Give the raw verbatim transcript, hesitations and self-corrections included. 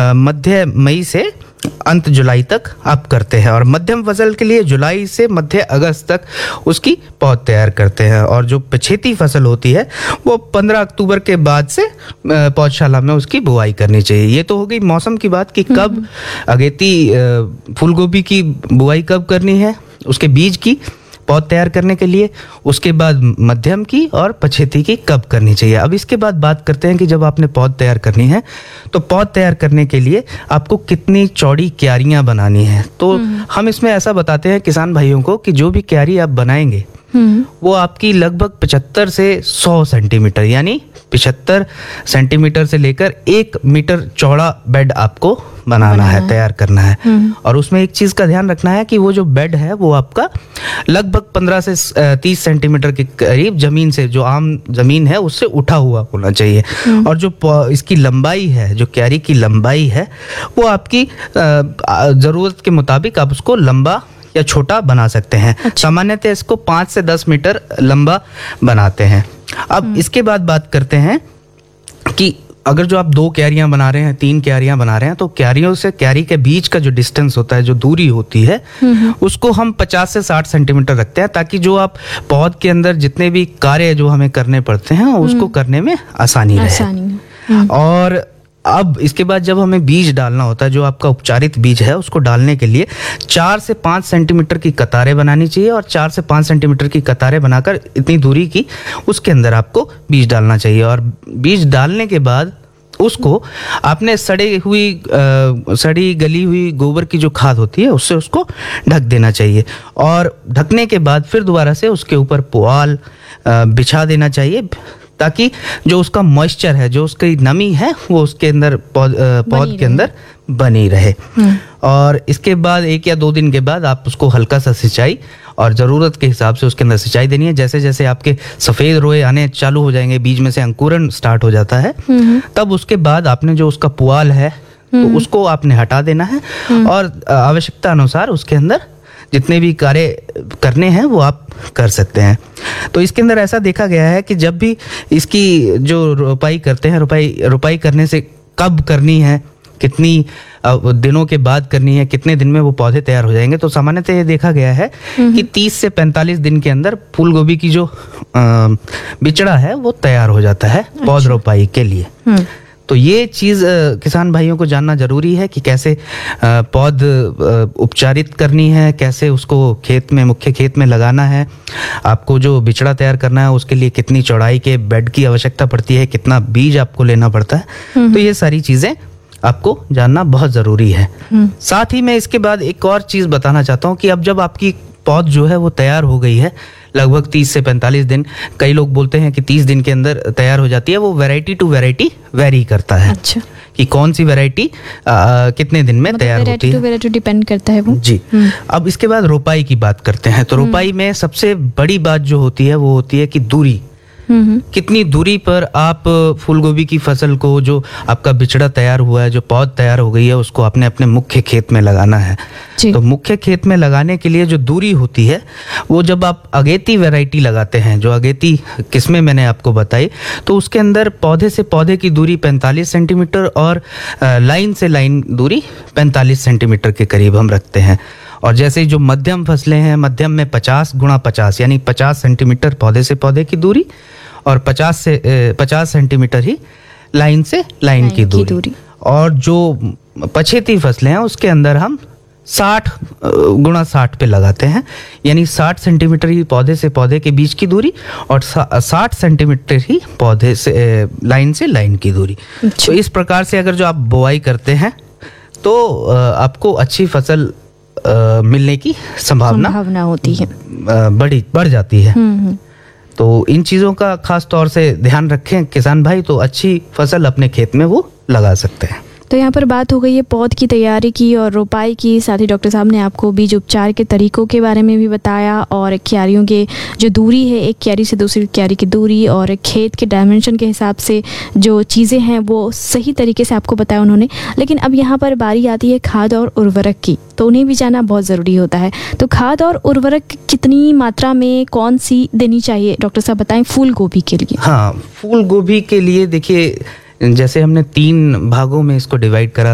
मध्य मई से अंत जुलाई तक आप करते हैं, और मध्यम फसल के लिए जुलाई से मध्य अगस्त तक उसकी पौध तैयार करते हैं। और जो पछेती फसल होती है वो पंद्रह अक्टूबर के बाद से पौधशाला में उसकी बुआई करनी चाहिए। ये तो हो गई मौसम की बात कि कब अगेती फूल गोभी की बुआई कब करनी है, उसके बीज की पौध तैयार करने के लिए, उसके बाद मध्यम की और पछेती की कब करनी चाहिए। अब इसके बाद बात करते हैं कि जब आपने पौध तैयार करनी है तो पौध तैयार करने के लिए आपको कितनी चौड़ी क्यारियां बनानी है। तो हम इसमें ऐसा बताते हैं किसान भाइयों को कि जो भी क्यारी आप बनाएंगे वो आपकी लगभग पचहत्तर से सौ सेंटीमीटर यानी पचहत्तर सेंटीमीटर से लेकर एक मीटर चौड़ा बेड आपको बनाना है, तैयार करना है। और उसमें एक चीज का ध्यान रखना है कि वो जो बेड है वो आपका लगभग पंद्रह से तीस सेंटीमीटर के करीब जमीन से, जो आम जमीन है उससे उठा हुआ होना चाहिए। और जो इसकी लंबाई है, जो क्यारी की लंबाई है, वो आपकी जरूरत के मुताबिक आप उसको लंबा या छोटा बना सकते हैं। अच्छा। सामान्यतः इसको पाँच से दस मीटर लंबा बनाते हैं। अब इसके बाद बात करते हैं कि अगर जो आप दो क्यारियां बना रहे हैं, तीन क्यारियां बना रहे हैं, तो क्यारियों से क्यारी के बीच का जो डिस्टेंस होता है, जो दूरी होती है, उसको हम पचास से साठ सेंटीमीटर रखते हैं, ताकि जो आप पौध के अंदर जितने भी कार्य जो हमें करने पड़ते हैं उसको करने में आसानी रहे। और अब इसके बाद जब हमें बीज डालना होता है, जो आपका उपचारित बीज है, उसको डालने के लिए चार से पाँच सेंटीमीटर की कतारें बनानी चाहिए, और चार से पाँच सेंटीमीटर की कतारें बनाकर इतनी दूरी की उसके अंदर आपको बीज डालना चाहिए। और बीज डालने के बाद उसको आपने सड़ी हुई आ, सड़ी गली हुई गोबर की जो खाद होती है उससे उसको ढक देना चाहिए। और ढकने के बाद फिर दोबारा से उसके ऊपर पुआल बिछा देना चाहिए, ताकि जो उसका मॉइस्चर है, जो उसकी नमी है, वो उसके अंदर पौध पौध के अंदर बनी रहे। और इसके बाद एक या दो दिन के बाद आप उसको हल्का सा सिंचाई और ज़रूरत के हिसाब से उसके अंदर सिंचाई देनी है। जैसे जैसे आपके सफ़ेद रोए आने चालू हो जाएंगे, बीज में से अंकुरन स्टार्ट हो जाता है, तब उसके बाद आपने जो उसका पुआल है तो उसको आपने हटा देना है, और आवश्यकता अनुसार उसके अंदर जितने भी कार्य करने हैं वो आप कर सकते हैं। तो इसके अंदर ऐसा देखा गया है कि जब भी इसकी जो रोपाई करते हैं, रोपाई रोपाई करने से कब करनी है, कितनी दिनों के बाद करनी है, कितने दिन में वो पौधे तैयार हो जाएंगे, तो सामान्यतः ये देखा गया है कि तीस से पैंतालीस दिन के अंदर फूल गोभी की जो बिचड़ा है वो तैयार हो जाता है पौध रोपाई के लिए। तो ये चीज़ किसान भाइयों को जानना जरूरी है कि कैसे पौध उपचारित करनी है, कैसे उसको खेत में, मुख्य खेत में लगाना है, आपको जो बिचड़ा तैयार करना है उसके लिए कितनी चौड़ाई के बेड की आवश्यकता पड़ती है, कितना बीज आपको लेना पड़ता है। तो ये सारी चीज़ें आपको जानना बहुत ज़रूरी है। साथ ही मैं इसके बाद एक और चीज़ बताना चाहता हूँ कि अब जब आपकी पौध जो है वो तैयार हो गई है, लगभग तीस से पैंतालीस दिन, कई लोग बोलते हैं कि तीस दिन के अंदर तैयार हो जाती है, वो वैरायटी टू वैरायटी वेरी करता है। अच्छा। कि कौन सी वैरायटी कितने दिन में मतलब तैयार होती है, वैरायटी डिपेंड करता है वो। जी। अब इसके बाद रोपाई की बात करते हैं। तो रोपाई में सबसे बड़ी बात जो होती है वो होती है कि दूरी, कितनी दूरी पर आप फूल गोभी की फसल को, जो आपका बिचड़ा तैयार हुआ है, जो पौध तैयार हो गई है, उसको अपने अपने मुख्य खेत में लगाना है। तो मुख्य खेत में लगाने के लिए जो दूरी होती है वो जब आप अगेती वैरायटी लगाते हैं, जो अगेती किस्में मैंने आपको बताई, तो उसके अंदर पौधे से पौधे की दूरी पैंतालीस सेंटीमीटर और लाइन से लाइन दूरी पैंतालीस सेंटीमीटर के करीब हम रखते हैं। और जैसे जो मध्यम फसलें हैं, मध्यम में पचास गुणा पचास यानी पचास सेंटीमीटर पौधे से पौधे की दूरी, और पचास से पचास सेंटीमीटर ही लाइन से लाइन की दूरी, दूरी। और जो पछेती फसलें हैं उसके अंदर हम साठ गुणा साठ पे लगाते हैं, यानी साठ सेंटीमीटर ही पौधे से पौधे के बीच की दूरी और साठ सेंटीमीटर ही पौधे से लाइन से लाइन की दूरी। तो इस प्रकार से अगर जो आप बुआई करते हैं तो आपको अच्छी फसल आ, मिलने की संभावना संभावना होती है, बड़ी बढ़ जाती है। तो इन चीज़ों का खास तौर से ध्यान रखें किसान भाई, तो अच्छी फसल अपने खेत में वो लगा सकते हैं। तो यहाँ पर बात हो गई है पौध की तैयारी की और रोपाई की, साथ ही डॉक्टर साहब ने आपको बीज उपचार के तरीकों के बारे में भी बताया, और क्यारियों के जो दूरी है, एक क्यारी से दूसरी क्यारी की दूरी, और खेत के डायमेंशन के हिसाब से जो चीज़ें हैं वो सही तरीके से आपको बताया उन्होंने। लेकिन अब यहाँ पर बारी आती है खाद और उर्वरक की, तो उन्हें भी जानना बहुत ज़रूरी होता है। तो खाद और उर्वरक कितनी मात्रा में कौन सी देनी चाहिए डॉक्टर साहब बताएं फूल गोभी के लिए? हाँ, फूल गोभी के लिए देखिए, जैसे हमने तीन भागों में इसको डिवाइड करा